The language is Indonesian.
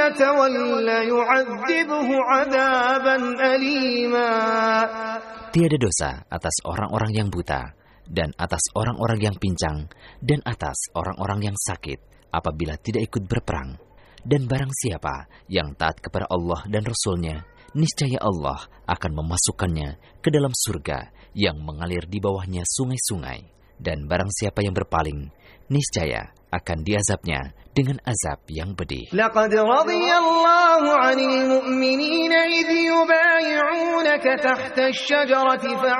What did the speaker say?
يتولى يعذبه عذابا أليما. Tiada dosa atas orang-orang yang buta, dan atas orang-orang yang pincang, dan atas orang-orang yang sakit, apabila tidak ikut berperang. Dan barang siapa yang taat kepada Allah dan Rasul-Nya, niscaya Allah akan memasukkannya ke dalam surga yang mengalir di bawahnya sungai-sungai. Dan barang siapa yang berpaling, niscaya akan diazabnya dengan azab yang pedih. Laqad radiyallahu 'anil mu'minina idh yubay'unaka tahta asy-syajarati